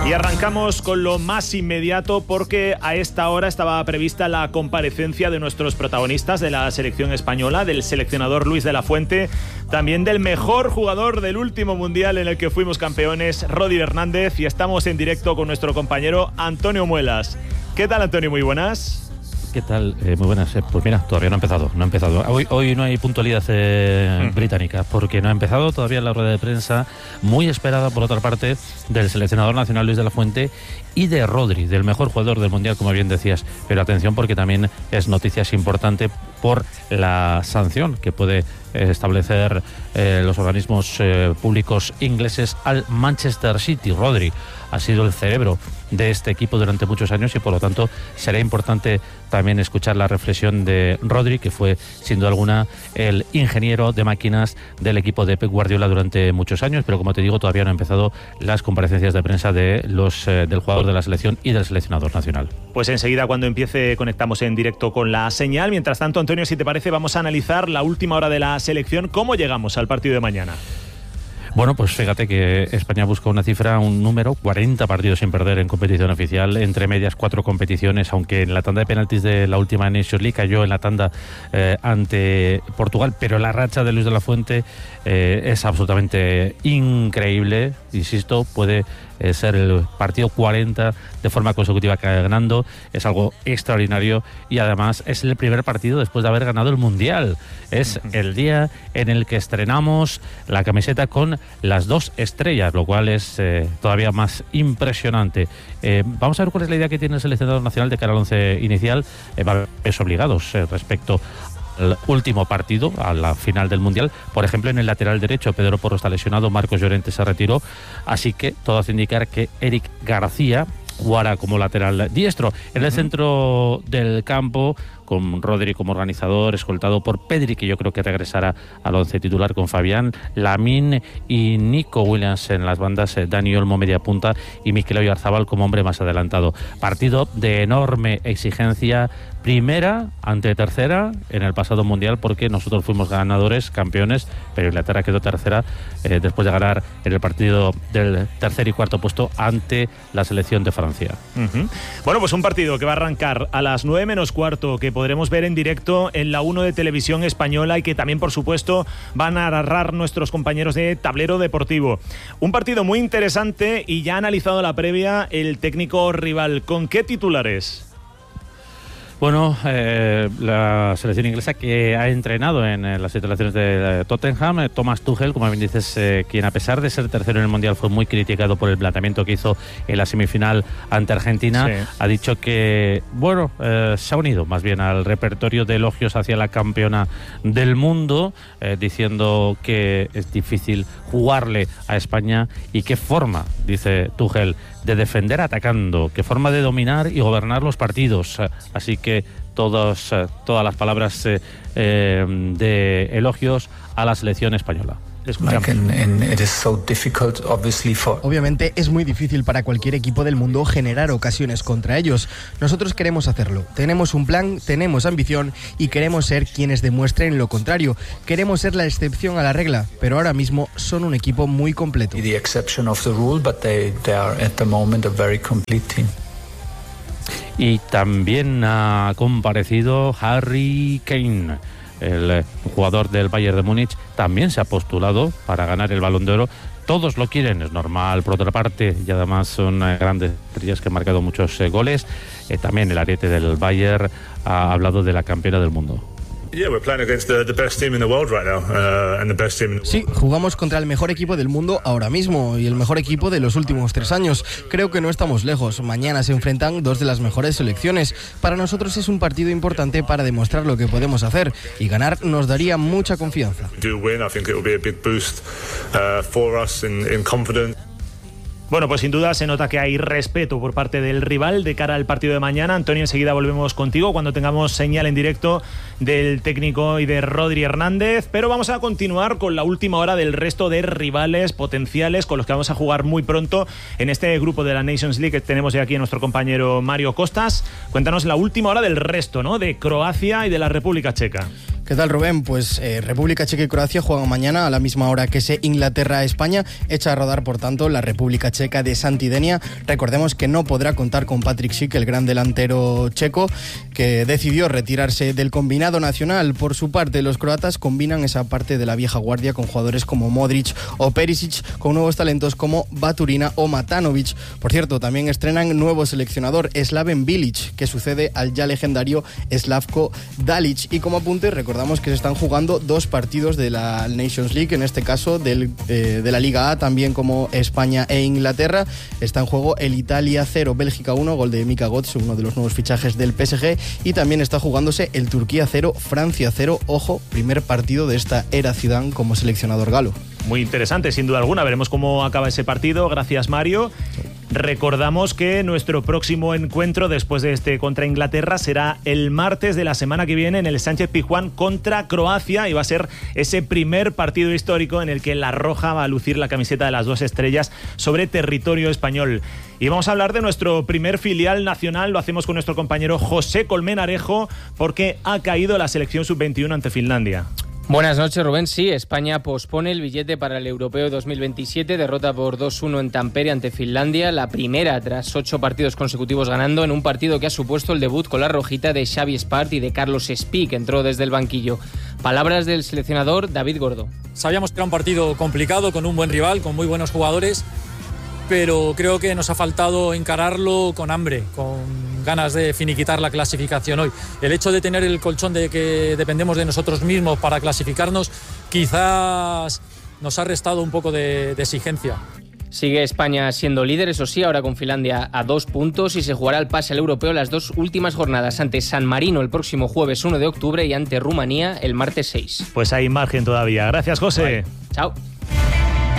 Y arrancamos con lo más inmediato porque a esta hora estaba prevista la comparecencia de nuestros protagonistas de la selección española, del seleccionador Luis de la Fuente, también del mejor jugador del último mundial en el que fuimos campeones, Rodri Hernández, y estamos en directo con nuestro compañero Antonio Muelas. ¿Qué tal, Antonio? Muy buenas. ¿Qué tal? Muy buenas. Pues mira, todavía no ha empezado. Hoy no hay puntualidad británica, porque no ha empezado todavía la rueda de prensa, muy esperada por otra parte del seleccionador nacional Luis de la Fuente y de Rodri, del mejor jugador del mundial, como bien decías. Pero atención, porque también es noticia importante por la sanción que puede establecer los organismos públicos ingleses al Manchester City. Rodri ha sido el cerebro de este equipo durante muchos años y por lo tanto será importante también escuchar la reflexión de Rodri, que fue sin duda alguna el ingeniero de máquinas del equipo de Pep Guardiola durante muchos años, pero como te digo, todavía no han empezado las comparecencias de prensa de del jugador de la selección y del seleccionador nacional. Pues enseguida, cuando empiece, conectamos en directo con la señal. Mientras tanto, Antonio, si te parece, vamos a analizar la última hora de la selección. ¿Cómo llegamos al partido de mañana? Bueno, pues fíjate que España busca una cifra, un número, 40 partidos sin perder en competición oficial, entre medias 4 competiciones, aunque en la tanda de penaltis de la última Nations League cayó en la tanda ante Portugal, pero la racha de Luis de la Fuente es absolutamente increíble, insisto, puede ser el partido 40 de forma consecutiva ganando, es algo extraordinario y además es el primer partido después de haber ganado el Mundial, es el día en el que estrenamos la camiseta con las 2 estrellas, lo cual es todavía más impresionante. Vamos a ver cuál es la idea que tiene el seleccionador nacional de cara al 11 inicial. Va a haber obligados respecto al último partido, a la final del Mundial. Por ejemplo, en el lateral derecho, Pedro Porro está lesionado, Marcos Llorente se retiró, así que todo hace indicar que Eric García jugará como lateral diestro. En el centro del campo, con Rodri como organizador, escoltado por Pedri, que yo creo que regresará al 11 titular, con Fabián, Lamine y Nico Williams en las bandas, Dani Olmo media punta y Mikel Oyarzabal como hombre más adelantado. Partido de enorme exigencia, primera ante tercera en el pasado Mundial, porque nosotros fuimos ganadores, campeones, pero Inglaterra quedó tercera después de ganar en el partido del tercer y cuarto puesto ante la selección de Francia. Bueno, pues un partido que va a arrancar a las 9 menos cuarto, que podremos ver en directo en la 1 de Televisión Española y que también, por supuesto, van a narrar nuestros compañeros de Tablero Deportivo. Un partido muy interesante y ya ha analizado la previa el técnico rival. ¿Con qué titulares? Bueno, la selección inglesa que ha entrenado en las instalaciones de Tottenham, Thomas Tuchel, como bien dices, quien a pesar de ser tercero en el Mundial fue muy criticado por el planteamiento que hizo en la semifinal ante Argentina, sí, ha dicho que, bueno, se ha unido más bien al repertorio de elogios hacia la campeona del mundo, diciendo que es difícil jugarle a España y qué forma, dice Tuchel, de defender atacando, qué forma de dominar y gobernar los partidos. Así que todas las palabras de elogios a la selección española. Obviamente es muy difícil para cualquier equipo del mundo generar ocasiones contra ellos. Nosotros queremos hacerlo. Tenemos un plan, tenemos ambición y queremos ser quienes demuestren lo contrario. Queremos ser la excepción a la regla, pero ahora mismo son un equipo muy completo. Y también ha comparecido Harry Kane, el jugador del Bayern de Múnich, también se ha postulado para ganar el Balón de Oro. Todos lo quieren, es normal por otra parte, y además son grandes estrellas que han marcado muchos goles. También el ariete del Bayern ha hablado de la campeona del mundo. Sí, jugamos contra el mejor equipo del mundo ahora mismo y el mejor equipo de los últimos 3 años. Creo que no estamos lejos. Mañana se enfrentan 2 de las mejores selecciones. Para nosotros es un partido importante para demostrar lo que podemos hacer y ganar nos daría mucha confianza. Bueno, pues sin duda se nota que hay respeto por parte del rival de cara al partido de mañana. Antonio, enseguida volvemos contigo cuando tengamos señal en directo del técnico y de Rodri Hernández, pero vamos a continuar con la última hora del resto de rivales potenciales con los que vamos a jugar muy pronto en este grupo de la Nations League que tenemos ya aquí a nuestro compañero Mario Costas. Cuéntanos la última hora del resto, ¿no?, de Croacia y de la República Checa. ¿Qué tal, Rubén? Pues República Checa y Croacia juegan mañana a la misma hora que ese Inglaterra-España. Echa a rodar, por tanto, la República Checa de Santidenia. Recordemos que no podrá contar con Patrik Schick, el gran delantero checo, que decidió retirarse del combinado nacional. Por su parte, los croatas combinan esa parte de la vieja guardia con jugadores como Modric o Perisic, con nuevos talentos como Baturina o Matanovic. Por cierto, también estrenan nuevo seleccionador, Slaven Bilic, que sucede al ya legendario Slavko Dalic. Y como apunte, recordamos que se están jugando 2 partidos de la Nations League, en este caso de la Liga A, también como España e Inglaterra. Está en juego el Italia 0, Bélgica 1, gol de Mika Götze, uno de los nuevos fichajes del PSG, y también está jugándose el Turquía 0, Francia 0. Ojo, primer partido de esta era Zidane como seleccionador galo. Muy interesante, sin duda alguna. Veremos cómo acaba ese partido. Gracias, Mario. Recordamos que nuestro próximo encuentro después de este contra Inglaterra será el martes de la semana que viene en el Sánchez Pizjuán contra Croacia, y va a ser ese primer partido histórico en el que la Roja va a lucir la camiseta de las 2 estrellas sobre territorio español. Y vamos a hablar de nuestro primer filial nacional. Lo hacemos con nuestro compañero José Colmenarejo, porque ha caído la selección sub-21 ante Finlandia. Buenas noches, Rubén. Sí, España pospone el billete para el Europeo 2027, derrota por 2-1 en Tampere ante Finlandia, la primera tras 8 partidos consecutivos ganando, en un partido que ha supuesto el debut con la rojita de Xavi Espart y de Carlos Espí, que entró desde el banquillo. Palabras del seleccionador David Gordo. Sabíamos que era un partido complicado, con un buen rival, con muy buenos jugadores, pero creo que nos ha faltado encararlo con hambre, con ganas de finiquitar la clasificación hoy. El hecho de tener el colchón de que dependemos de nosotros mismos para clasificarnos quizás nos ha restado un poco de exigencia. Sigue España siendo líder, eso sí, ahora con Finlandia a 2 puntos, y se jugará el pase al europeo las 2 últimas jornadas, ante San Marino el próximo jueves 1 de octubre y ante Rumanía el martes 6. Pues hay margen todavía. Gracias, José. Vale. Chao.